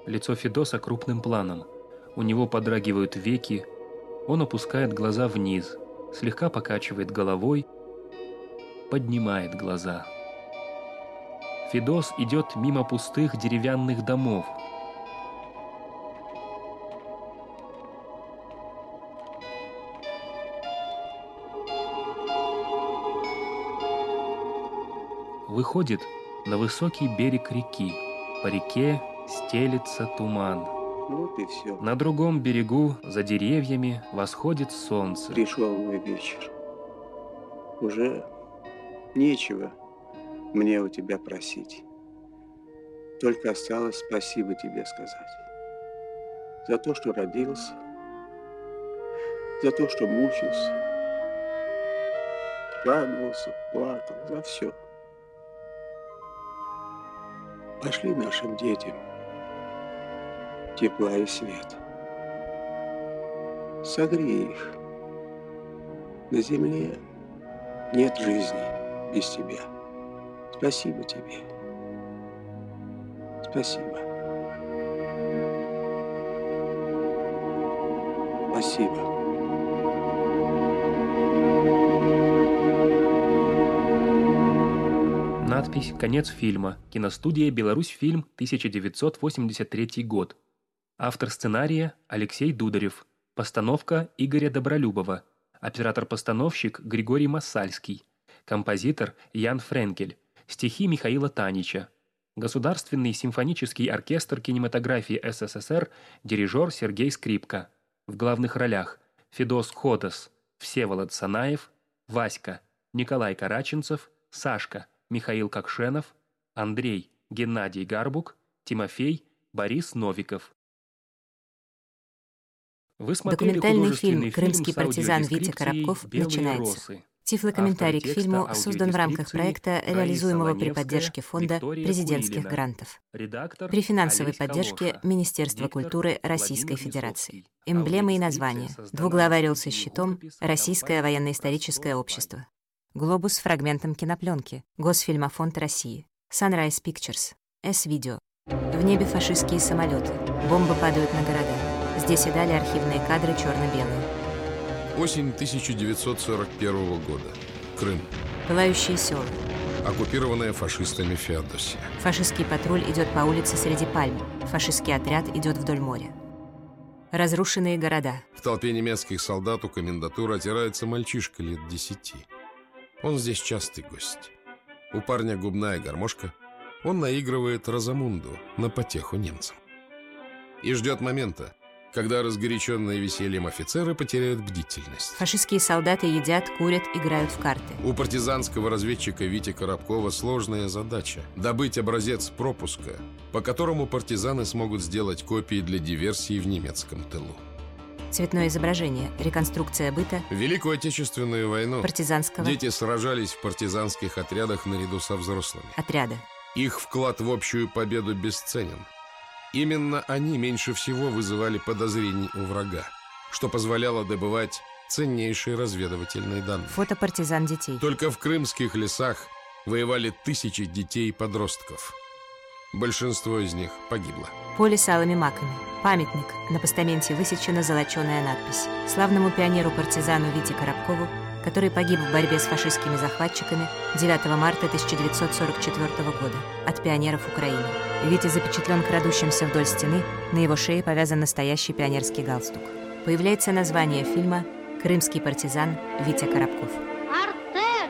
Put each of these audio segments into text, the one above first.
Лицо Федоса крупным планом. У него подрагивают веки, он опускает глаза вниз, слегка покачивает головой, поднимает глаза. Федос идет мимо пустых деревянных домов. Выходит на высокий берег реки. По реке стелется туман. Вот и все. На другом берегу, за деревьями, восходит солнце. Пришел мой вечер. Уже нечего мне у тебя просить. Только осталось спасибо тебе сказать. За то, что родился. За то, что мучился. Радовался, плакал. За все. Пошли нашим детям тепла и свет. Согрей их. На земле нет жизни без тебя. Спасибо тебе. Спасибо. Спасибо. Надпись «Конец фильма». Киностудия «Беларусьфильм», 1983 год. Автор сценария Алексей Дударев. Постановка Игоря Добролюбова. Оператор-постановщик Григорий Массальский. Композитор Ян Френкель. Стихи Михаила Танича. Государственный симфонический оркестр кинематографии СССР, дирижер Сергей Скрипка. В главных ролях Федос Ходос, Всеволод Санаев, Васька, Николай Караченцев, Сашка, Михаил Кокшенов, Андрей, Геннадий Гарбук, Тимофей, Борис Новиков. Вы смотрели Документальный художественный фильм «Крымский с партизан» Витя аудиодескрипцией Коробков «Белые начинается. росы». Тифлокомментарий к Автор фильму текста создан в рамках проекта, аудиодескрипции реализуемого при Раиса поддержке Фонда Виктория президентских Курилина. грантов. Редактор При финансовой Олесь поддержке Калоша. Министерства Диктор культуры Российской Владимир Федерации. Лисовский. Эмблемы и Аудиодескрипция названия. создана Двуглавый орел в со студии щитом. «Рукопис» Российское компании военно-историческое «Простор общество. Глобус с фрагментом кинопленки. Госфильмофонд России. Sunrise Pictures. S-Video. В небе фашистские самолеты. Бомбы падают на города. Здесь и далее архивные кадры черно-белые. Осень 1941 года. Крым. Пылающие села. Оккупированная фашистами Феодосия. Фашистский патруль идет по улице среди пальм. Фашистский отряд идет вдоль моря. Разрушенные города. В толпе немецких солдат у комендатуры отирается мальчишка лет 10. Он здесь частый гость. У парня губная гармошка. Он наигрывает Розамунду на потеху немцам. И ждет момента, когда разгоряченные весельем офицеры потеряют бдительность. Фашистские солдаты едят, курят, играют в карты. У партизанского разведчика Вити Коробкова сложная задача – добыть образец пропуска, по которому партизаны смогут сделать копии для диверсии в немецком тылу. Цветное изображение. Реконструкция быта. В Великую Отечественную войну Партизанского дети сражались в партизанских отрядах наряду со взрослыми. отряда. Их вклад в общую победу бесценен. Именно они меньше всего вызывали подозрений у врага, что позволяло добывать ценнейшие разведывательные данные. Фото партизан детей. Только в крымских лесах воевали тысячи детей и подростков. Большинство из них погибло. Поле с алыми маками. Памятник. На постаменте высечена золоченая надпись. Славному пионеру-партизану Вите Коробкову, который погиб в борьбе с фашистскими захватчиками 9 марта 1944 года от пионеров Украины. Витя запечатлен крадущимся вдоль стены, на его шее повязан настоящий пионерский галстук. Появляется название фильма «Крымский партизан Витя Коробков». Артек!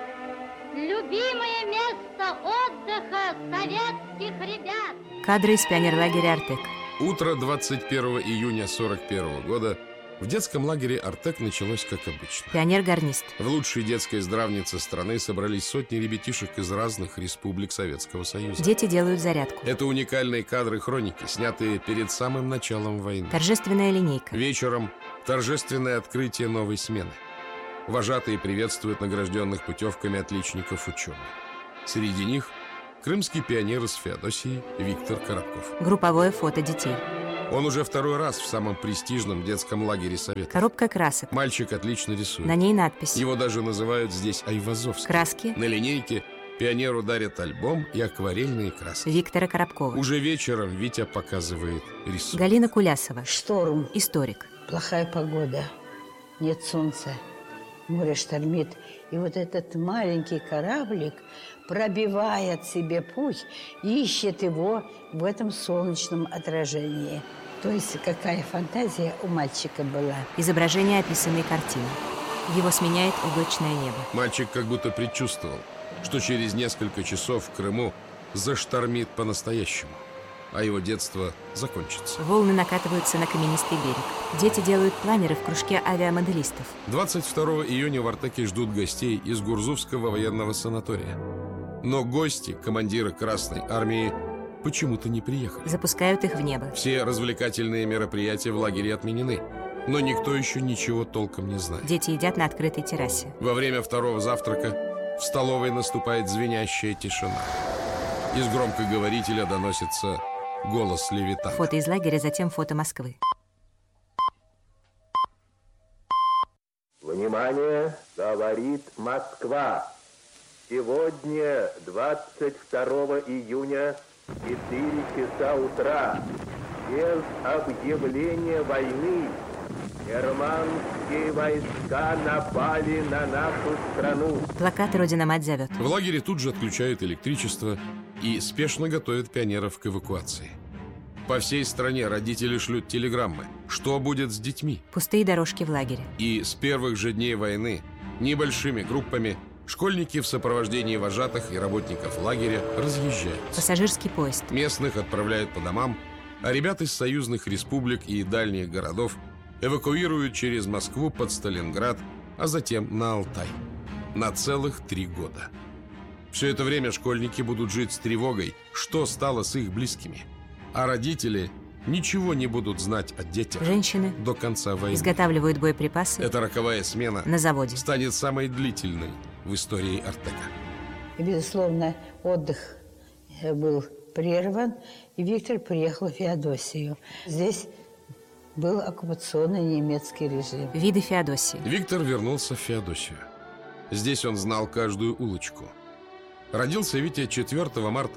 Любимое место отдыха советских ребят! Кадры из пионерлагеря «Артек». Утро 21 июня 1941 года в детском лагере «Артек» началось как обычно. Пионер-гарнист. В лучшей детской здравнице страны собрались сотни ребятишек из разных республик Советского Союза. Дети делают зарядку. Это уникальные кадры хроники, снятые перед самым началом войны. Торжественная линейка. Вечером торжественное открытие новой смены. Вожатые приветствуют награжденных путевками отличников ученых. Среди них крымский пионер из Феодосии Виктор Коробков. Групповое фото детей. Он уже второй раз в самом престижном детском лагере Советов. Коробка красок. Мальчик отлично рисует. На ней надпись. Его даже называют здесь Айвазовским. Краски. На линейке Пионеру дарят альбом и акварельные краски. Виктора Коробкова. Уже вечером Витя показывает рисунок. Галина Кулясова. Шторм, Историк. плохая погода, нет солнца, море штормит. И вот этот маленький кораблик пробивает себе путь, ищет его в этом солнечном отражении. То есть какая фантазия у мальчика была. Изображение описанной картины. Его сменяет облачное небо. Мальчик как будто предчувствовал, что через несколько часов в Крыму заштормит по-настоящему, а его детство закончится. Волны накатываются на каменистый берег. Дети делают планеры в кружке авиамоделистов. 22 июня в Артеке ждут гостей из Гурзувского военного санатория. Но гости, командиры Красной армии, почему-то не приехали. Запускают их в небо. Все развлекательные мероприятия в лагере отменены, но никто еще ничего толком не знает. Дети едят на открытой террасе. Во время второго завтрака в столовой наступает звенящая тишина. Из громкоговорителя доносится голос Левитана. Фото из лагеря, затем фото Москвы. Внимание, говорит Москва. Сегодня, 22 июня, 4 часа утра, без объявления войны, германские войска напали на нашу страну. Плакат «Родина-мать зовет». В лагере тут же отключают электричество и спешно готовят пионеров к эвакуации. По всей стране родители шлют телеграммы. Что будет с детьми? Пустые дорожки в лагере. И с первых же дней войны небольшими группами школьники в сопровождении вожатых и работников лагеря разъезжаются. Пассажирский поезд. Местных отправляют по домам, а ребят из союзных республик и дальних городов эвакуируют через Москву под Сталинград, а затем на Алтай. На целых 3 года. Все это время школьники будут жить с тревогой, что стало с их близкими. А родители ничего не будут знать о детях Женщины до конца войны. изготавливают боеприпасы Эта роковая смена на заводе. станет самой длительной в истории Артека. И, безусловно, отдых был прерван, и Виктор приехал в Феодосию. Здесь был оккупационный немецкий режим. Виды Феодосии. Виктор вернулся в Феодосию. Здесь он знал каждую улочку. Родился Витя 4 марта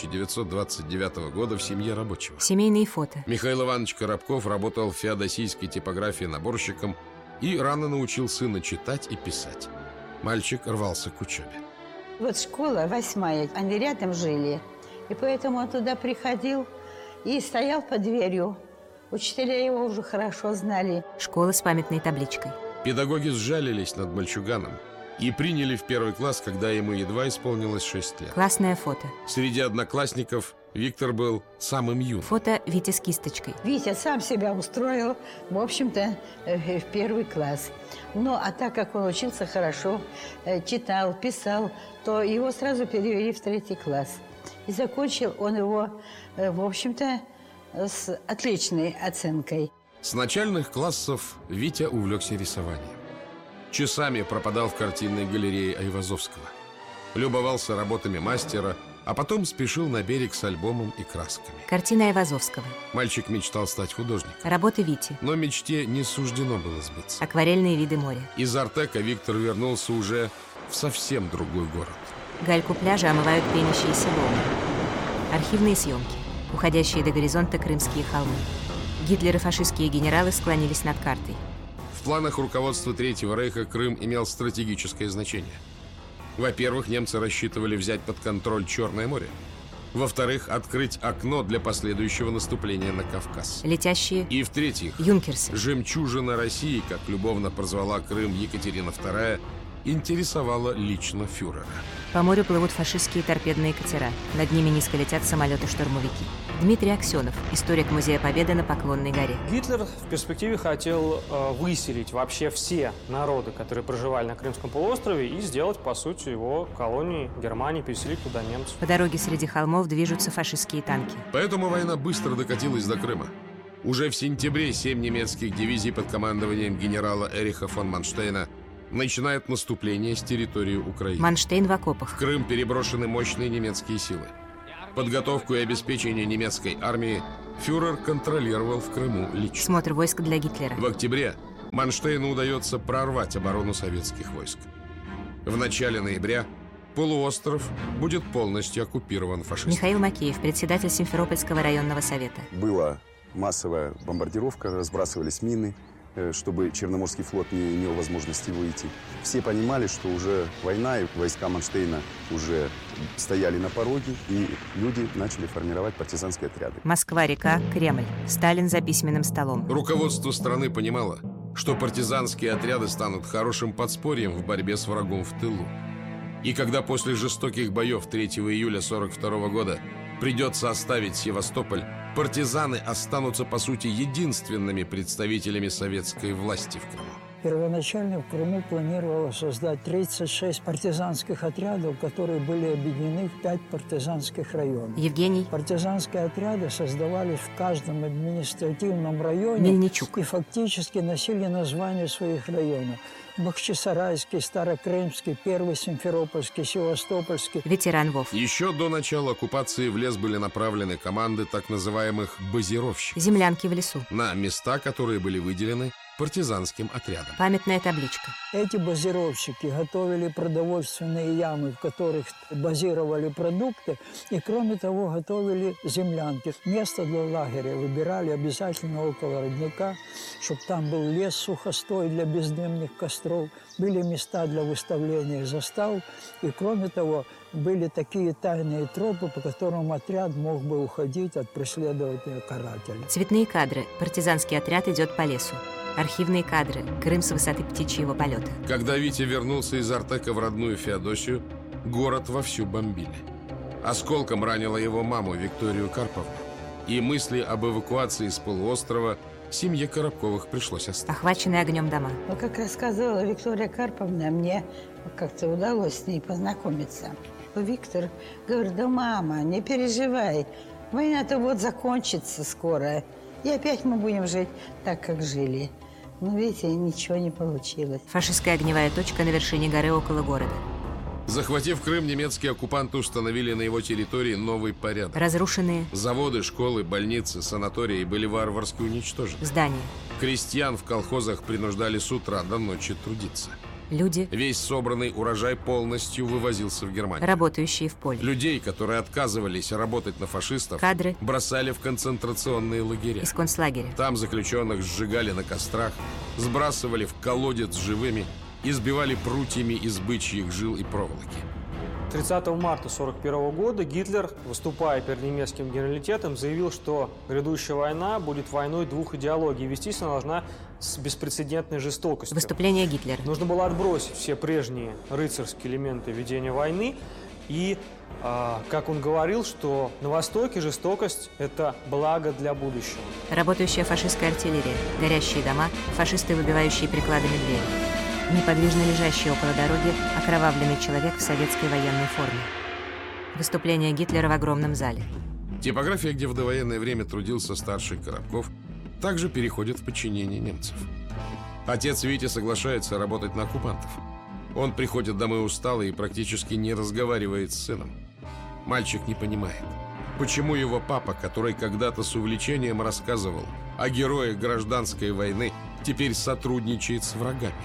1929 года в семье рабочего. Семейные фото. Михаил Иванович Коробков работал в феодосийской типографии наборщиком и рано научил сына читать и писать. Мальчик рвался к учебе. Вот школа 8-я, они рядом жили. И поэтому он туда приходил и стоял под дверью. Учителя его уже хорошо знали. Школа с памятной табличкой. Педагоги сжалились над мальчуганом и приняли в 1 класс, когда ему едва исполнилось 6 лет. Классное фото. Среди одноклассников Виктор был самым юным. Фото Вити с кисточкой. Витя сам себя устроил, в общем-то, в 1 класс. Ну, а так как он учился хорошо, читал, писал, то его сразу перевели в 3 класс. И закончил он его, в общем-то, с отличной оценкой. С начальных классов Витя увлекся рисованием. Часами пропадал в картинной галерее Айвазовского. Любовался работами мастера, а потом спешил на берег с альбомом и красками. Картина Айвазовского. Мальчик мечтал стать художником. Работы Вити. Но мечте не суждено было сбыться. Акварельные виды моря. Из Артека Виктор вернулся уже в совсем другой город. Гальку пляжа омывают пенящиеся волны. Архивные съемки. Уходящие до горизонта крымские холмы. Гитлер и фашистские генералы склонились над картой. В планах руководства Третьего Рейха Крым имел стратегическое значение. Во-первых, немцы рассчитывали взять под контроль Черное море. Во-вторых, открыть окно для последующего наступления на Кавказ. Летящие И в-третьих, юнкерсы. жемчужина России, как любовно прозвала Крым Екатерина II, интересовала лично фюрера. По морю плывут фашистские торпедные катера. Над ними низко летят самолеты-штурмовики. Дмитрий Аксенов, историк Музея Победы на Поклонной горе. Гитлер в перспективе хотел выселить вообще все народы, которые проживали на Крымском полуострове, и сделать, по сути, его колонией Германии, переселить туда немцев. По дороге среди холмов движутся фашистские танки. Поэтому война быстро докатилась до Крыма. Уже в сентябре 7 немецких дивизий под командованием генерала Эриха фон Манштейна начинают наступление с территории Украины. Манштейн в В окопах. Крым переброшены мощные немецкие силы. Подготовку и обеспечение немецкой армии фюрер контролировал в Крыму лично. Смотр войск для Гитлера. В октябре Манштейну удается прорвать оборону советских войск. В начале ноября полуостров будет полностью оккупирован фашистами. Михаил Макеев, председатель Симферопольского районного совета. Была массовая бомбардировка, разбрасывались мины, чтобы Черноморский флот не имел возможности выйти. Все понимали, что уже война, и войска Манштейна уже стояли на пороге, и люди начали формировать партизанские отряды. Москва-река, Кремль. Сталин за письменным столом. Руководство страны понимало, что партизанские отряды станут хорошим подспорьем в борьбе с врагом в тылу. И когда после жестоких боев 3 июля 1942 года придется оставить Севастополь, партизаны останутся, по сути, единственными представителями советской власти в Крыму. Первоначально в Крыму планировалось создать 36 партизанских отрядов, которые были объединены в 5 партизанских районов. Евгений. Партизанские отряды создавались в каждом административном районе. Мельничук. И фактически носили названия своих районов. Бахчисарайский, Старокрымский, Первый Симферопольский, Севастопольский. Ветеран Вов. Еще до начала оккупации в лес были направлены команды так называемых базировщиков. Землянки в лесу. На места, которые были выделены партизанским отрядом. Памятная табличка. Эти базировщики готовили продовольственные ямы, в которых базировали продукты, и, кроме того, готовили землянки. Место для лагеря выбирали обязательно около родника, чтобы там был лес сухостой для бездымных костров, были места для выставления застав, и, кроме того, были такие тайные тропы, по которым отряд мог бы уходить от преследователя-карателя. Цветные кадры. Партизанский отряд идет по лесу. Архивные кадры. Крым с высоты птичьего полета. Когда Витя вернулся из Артека в родную Феодосию, город вовсю бомбили. Осколком ранила его маму Викторию Карповну. И мысли об эвакуации с полуострова семье Коробковых пришлось оставить. Охваченные огнем дома. Ну, как рассказывала Виктория Карповна, мне как-то удалось с ней познакомиться. Виктор говорит: да, мама, не переживай, война-то вот закончится скоро, и опять мы будем жить так, как жили. Но, видите, ничего не получилось. Фашистская огневая точка на вершине горы около города. Захватив Крым, немецкие оккупанты установили на его территории новый порядок. Разрушенные заводы, школы, больницы, санатории были варварски уничтожены. здания. Крестьян в колхозах принуждали с утра до ночи трудиться. Люди, Весь собранный урожай полностью вывозился в Германию. работающие в поле. Людей, которые отказывались работать на фашистов, Кадры бросали в концентрационные лагеря. из концлагеря. Там заключенных сжигали на кострах, сбрасывали в колодец живыми, избивали прутьями из бычьих жил и проволоки. 30 марта 1941 года Гитлер, выступая перед немецким генералитетом, заявил, что грядущая война будет войной двух идеологий. Вестись она должна с беспрецедентной жестокостью. Выступление Гитлера. Нужно было отбросить все прежние рыцарские элементы ведения войны. И, как он говорил, что на Востоке жестокость – это благо для будущего. Работающая фашистская артиллерия. Горящие дома. Фашисты, выбивающие прикладами двери. Неподвижно лежащий около дороги окровавленный человек в советской военной форме. Выступление Гитлера в огромном зале. Типография, где в довоенное время трудился старший Коробков, также переходит в подчинение немцев. Отец Вити соглашается работать на оккупантов. Он приходит домой усталый и практически не разговаривает с сыном. Мальчик не понимает, почему его папа, который когда-то с увлечением рассказывал о героях гражданской войны, теперь сотрудничает с врагами.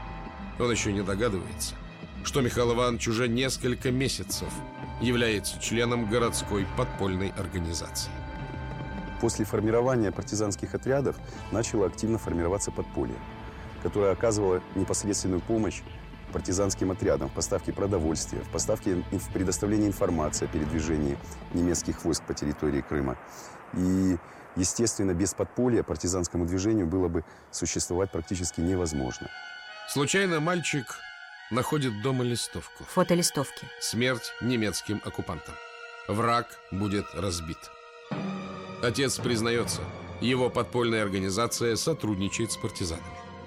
Он еще не догадывается, что Михаил Иванович уже несколько месяцев является членом городской подпольной организации. После формирования партизанских отрядов начало активно формироваться подполье, которое оказывало непосредственную помощь партизанским отрядам в поставке продовольствия, в предоставлении информации о передвижении немецких войск по территории Крыма. И, естественно, без подполья партизанскому движению было бы существовать практически невозможно. Случайно мальчик находит дома листовку. Фотолистовки. Смерть немецким оккупантам. Враг будет разбит. Отец признается, его подпольная организация сотрудничает с партизанами.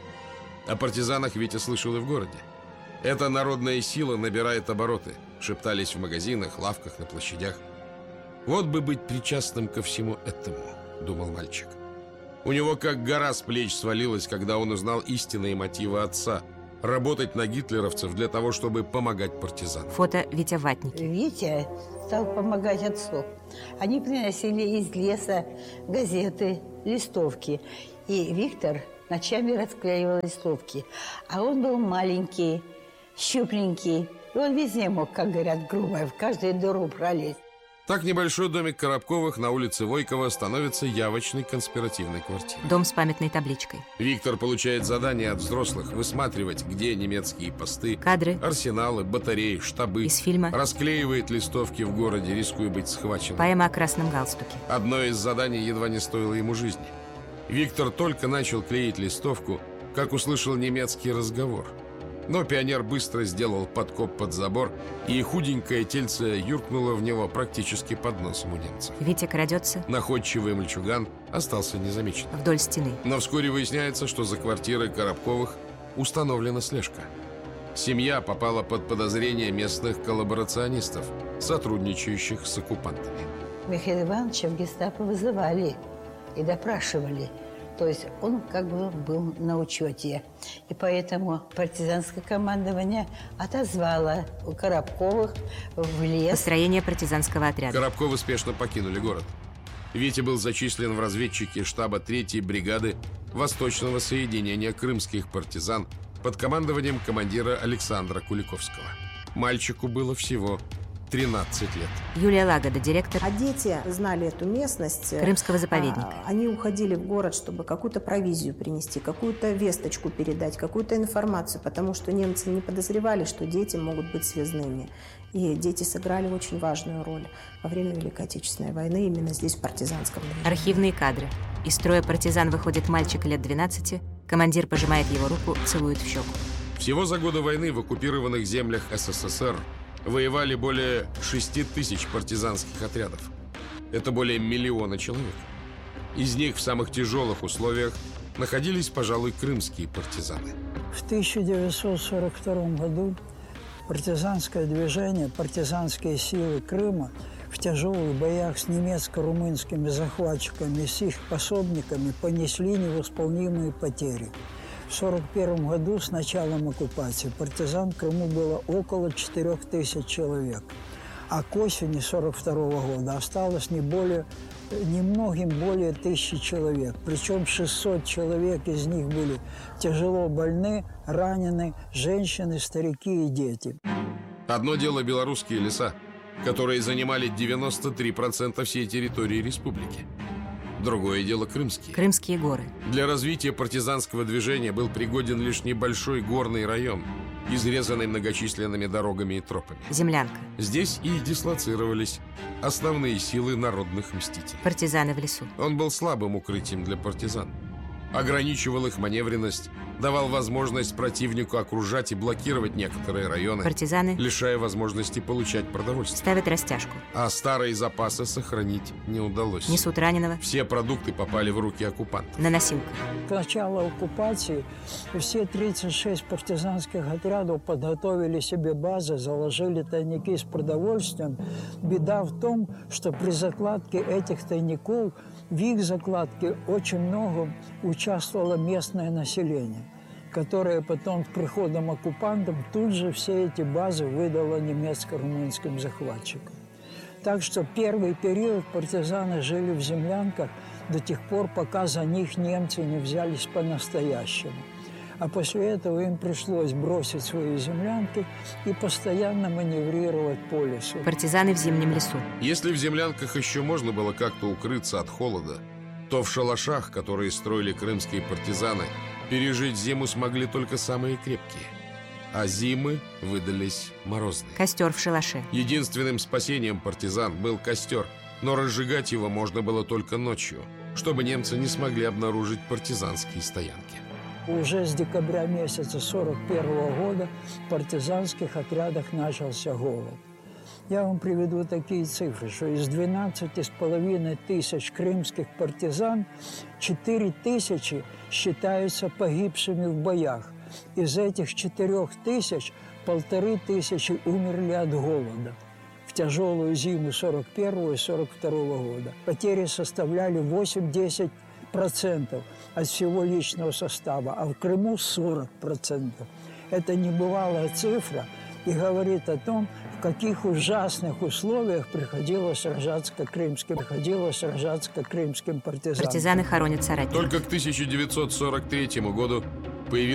О партизанах Витя слышал и в городе. Эта народная сила набирает обороты, шептались в магазинах, лавках, на площадях. Вот бы быть причастным ко всему этому, думал мальчик. У него как гора с плеч свалилась, когда он узнал истинные мотивы отца – работать на гитлеровцев для того, чтобы помогать партизанам. Фото Витя Ватники. Витя стал помогать отцу. Они приносили из леса газеты, листовки. И Виктор ночами расклеивал листовки. А он был маленький, щупленький, Он везде мог, как говорят, грубо, в каждую дыру пролезть. Так небольшой домик Коробковых на улице Войкова становится явочной конспиративной квартирой. Дом с памятной табличкой. Виктор получает задание от взрослых высматривать, где немецкие посты, Кадры арсеналы, батареи, штабы. из фильма Расклеивает листовки в городе, рискуя быть схваченным. «Поэма о красном галстуке». Одно из заданий едва не стоило ему жизни. Виктор только начал клеить листовку, как услышал немецкий разговор. Но пионер быстро сделал подкоп под забор, и худенькое тельце юркнуло в него практически под носом у немца. Витя крадется Находчивый мальчуган остался незамеченным. вдоль стены. Но вскоре выясняется, что за квартирой Коробковых установлена слежка. Семья попала под подозрение местных коллаборационистов, сотрудничающих с оккупантами. Михаила Ивановича в гестапо вызывали и допрашивали. То есть он как бы был на учете. И поэтому партизанское командование отозвало у Коробковых в лес. Построение партизанского отряда. Коробковы спешно покинули город. Витя был зачислен в разведчики штаба 3-й бригады Восточного соединения крымских партизан под командованием командира Александра Куликовского. Мальчику было всего 13 лет. Юлия Лагода, директор А дети знали эту местность. Крымского заповедника. Они уходили в город, чтобы какую-то провизию принести, какую-то весточку передать, какую-то информацию, потому что немцы не подозревали, что дети могут быть связными. И дети сыграли очень важную роль во время Великой Отечественной войны именно здесь, в партизанском движении. Архивные кадры. Из строя партизан выходит мальчик лет 12, командир пожимает его руку, целует в щеку. Всего за годы войны в оккупированных землях СССР воевали более 6 тысяч партизанских отрядов. Это более 1 миллиона человек. Из них в самых тяжелых условиях находились, пожалуй, крымские партизаны. В 1942 году партизанское движение, партизанские силы Крыма в тяжелых боях с немецко-румынскими захватчиками и с их пособниками понесли невосполнимые потери. В 1941 году, с началом оккупации, партизан в Крыму было около 4000 человек. А к осени 1942 года осталось немногим более 1000 человек. Причем 600 человек из них были тяжело больны, ранены, женщины, старики и дети. Одно дело белорусские леса, которые занимали 93% всей территории республики. Другое дело крымские. Крымские горы. Для развития партизанского движения был пригоден лишь небольшой горный район, изрезанный многочисленными дорогами и тропами. Землянка. Здесь и дислоцировались основные силы народных мстителей. Партизаны в лесу. Он был слабым укрытием для партизан. Ограничивал их маневренность, давал возможность противнику окружать и блокировать некоторые районы, Партизаны лишая возможности получать продовольствие. ставят растяжку. А старые запасы сохранить не удалось. Несут раненого Все продукты попали в руки оккупантов. на носилках. К началу оккупации все 36 партизанских отрядов подготовили себе базы, заложили тайники с продовольствием. Беда в том, что при закладке этих тайников, в их закладке очень много участвовало местное население, которое потом с приходом оккупантов тут же все эти базы выдало немецко-румынским захватчикам. Так что первый период партизаны жили в землянках до тех пор, пока за них немцы не взялись по-настоящему. А после этого им пришлось бросить свои землянки и постоянно маневрировать по лесу. Партизаны в зимнем лесу. Если в землянках еще можно было как-то укрыться от холода, то в шалашах, которые строили крымские партизаны, пережить зиму смогли только самые крепкие. А зимы выдались морозные. Костер в шалаше. Единственным спасением партизан был костер, но разжигать его можно было только ночью, чтобы немцы не смогли обнаружить партизанские стоянки. Уже с декабря месяца 1941 года в партизанских отрядах начался голод. Я вам приведу такие цифры, что из 12,5 тысяч крымских партизан 4000 считаются погибшими в боях. Из этих 4000 1500 умерли от голода в тяжелую зиму 1941 и 1942 года. Потери составляли 8-10% от всего личного состава, а в Крыму 40%. Это небывалая цифра и говорит о том, в каких ужасных условиях приходилось сражаться крымским партизанам. Партизаны хоронят соратников. Только к 1943 году появилась